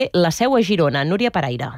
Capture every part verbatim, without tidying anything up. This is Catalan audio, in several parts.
la seu a Girona. Núria Paraire.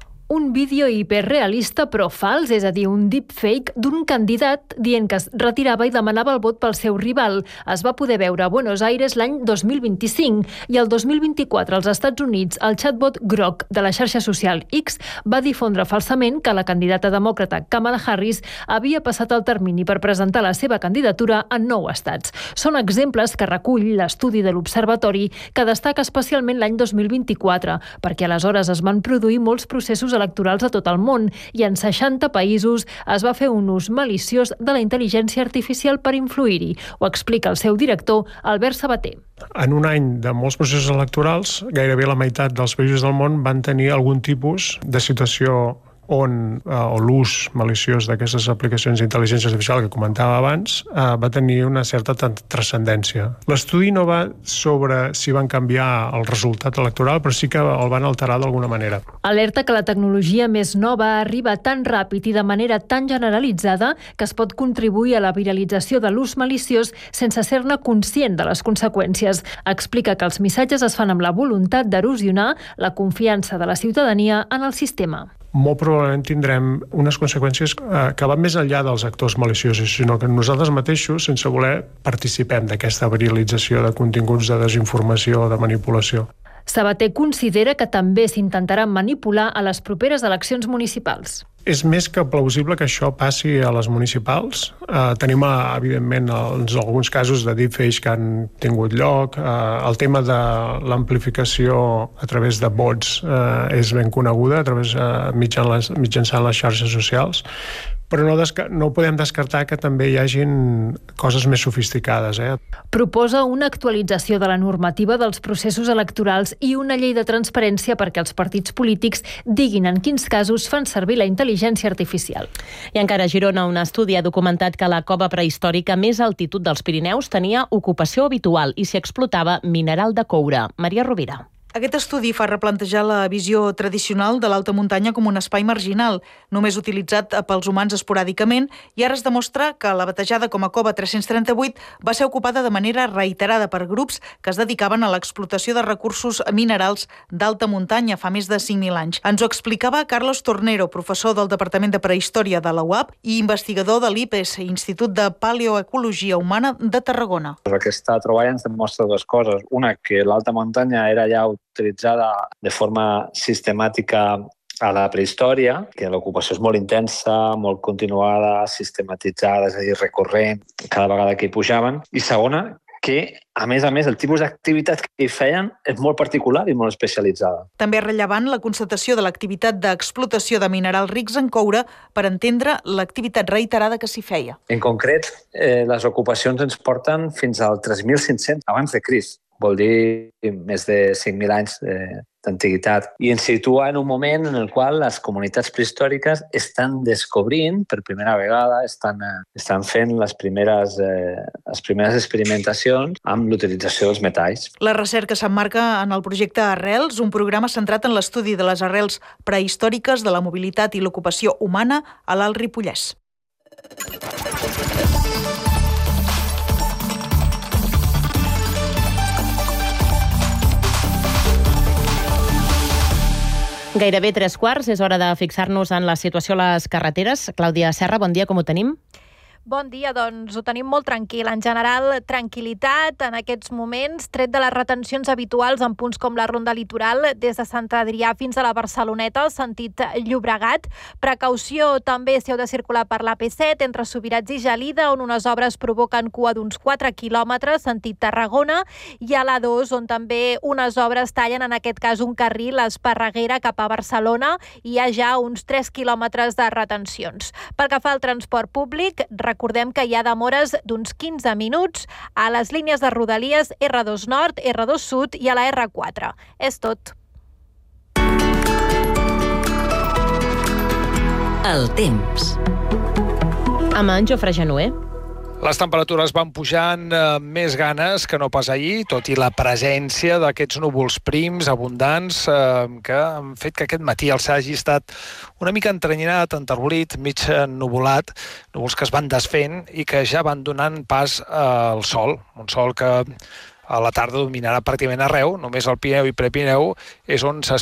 Un vídeo hiperrealista però fals, és a dir, un deepfake d'un candidat dient que es retirava i demanava el vot pel seu rival. Es va poder veure a Buenos Aires l'any dos mil vint-i-cinc i el dos mil vint-i-quatre als Estats Units el chatbot Grok de la xarxa social X va difondre falsament que la candidata demòcrata Kamala Harris havia passat el termini per presentar la seva candidatura en nou estats. Són exemples que recull l'estudi de l'Observatori que destaca especialment l'any dos mil vint-i-quatre, perquè aleshores es van produir molts processos electorals a tot el món i en seixanta països es va fer un ús maliciós de la intel·ligència artificial per influir-hi. Ho explica el seu director, Albert Sabater. En un any de molts processos electorals, gairebé la meitat dels països del món van tenir algun tipus de situació on eh, o l'ús maliciós d'aquestes aplicacions d'intel·ligència artificial que comentava abans eh, va tenir una certa transcendència. L'estudi no va sobre si van canviar el resultat electoral, però sí que el van alterar d'alguna manera. Alerta que la tecnologia més nova arriba tan ràpid i de manera tan generalitzada que es pot contribuir a la viralització de l'ús maliciós sense ser-ne conscient de les conseqüències. Explica que els missatges es fan amb la voluntat d'erosionar la confiança de la ciutadania en el sistema. Molt probablement tindrem unes conseqüències que van més enllà dels actors maliciosos, sinó que nosaltres mateixos, sense voler, participem d'aquesta viralització de continguts de desinformació o de manipulació. Sabater considera que també s'intentarà manipular a les properes eleccions municipals. És més que plausible que això passi a les municipals. Eh, tenim, evidentment, els, alguns casos de deepfakes que han tingut lloc. Eh, el tema de l'amplificació a través de bots eh, és ben coneguda, a través, eh, mitjan les, mitjançant les xarxes socials, però no, desca- no podem descartar que també hi hagin coses més sofisticades. Eh? Proposa una actualització de la normativa dels processos electorals i una llei de transparència perquè els partits polítics diguin en quins casos fan servir la intel·ligència artificial. I encara a Girona, un estudi ha documentat que la cova prehistòrica més a altitud dels Pirineus tenia ocupació habitual i s'hi explotava mineral de coure. Maria Rovira. Aquest estudi fa replantejar la visió tradicional de l'alta muntanya com un espai marginal, només utilitzat pels humans esporàdicament, i ara es demostra que la batejada com a Cova tres-cents trenta-vuit va ser ocupada de manera reiterada per grups que es dedicaven a l'explotació de recursos minerals d'alta muntanya fa més de cinc mil anys. Ens ho explicava Carlos Tornero, professor del Departament de Prehistòria de la U A P i investigador de l'I P E S, Institut de Paleoecologia Humana de Tarragona. Aquesta troballa ens demostra dues coses. Una, que l'alta muntanya era ja utilitzada de forma sistemàtica a la prehistòria, que l'ocupació és molt intensa, molt continuada, sistematitzada, és a dir, recurrent, cada vegada que hi pujaven. I segona, que, a més a més, el tipus d'activitat que hi feien és molt particular i molt especialitzada. També és rellevant la constatació de l'activitat d'explotació de minerals rics en coure per entendre l'activitat reiterada que s'hi feia. En concret, eh, les ocupacions ens porten fins al tres mil cinc-cents abans de Crist. Vol dir més de cinc mil anys d'antiguitat. I ens situa en un moment en el qual les comunitats prehistòriques estan descobrint per primera vegada, estan, estan fent les primeres, eh, les primeres experimentacions amb l'utilització dels metalls. La recerca s'emmarca en el projecte Arrels, un programa centrat en l'estudi de les arrels prehistòriques de la mobilitat i l'ocupació humana a l'Alt Ripollès. Gairebé tres quarts, és hora de fixar-nos en la situació a les carreteres. Clàudia Serra, bon dia, com ho tenim? Bon dia, doncs ho tenim molt tranquil. En general, tranquil·litat en aquests moments, tret de les retencions habituals en punts com la Ronda Litoral, des de Sant Adrià fins a la Barceloneta, sentit Llobregat. Precaució també si heu de circular per l'A P set, entre Subirats i Gelida, on unes obres provoquen cua d'uns quatre quilòmetres, sentit Tarragona, i a l'A dos, on també unes obres tallen, en aquest cas, un carril a Esparreguera cap a Barcelona, i hi ha ja uns tres quilòmetres de retencions. Pel que fa al transport públic, recordem que hi ha demores d'uns quinze minuts a les línies de Rodalies R dos Nord, R dos Sud i a la R quatre. És tot. El temps. Amb en Jofre Genuer. Les temperatures van pujant amb més ganes que no pas ahir, tot i la presència d'aquests núvols prims, abundants, eh, que han fet que aquest matí el cel hagi estat una mica entrenyinat, enterbolit, mig ennuvolat, núvols que es van desfent i que ja van donant pas al sol, un sol que a la tarda dominarà pràcticament arreu, només el Pirineu i Prepirineu és on s'espera